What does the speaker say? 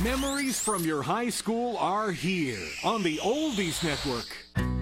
Memories from your high school are here on the Oldies Network.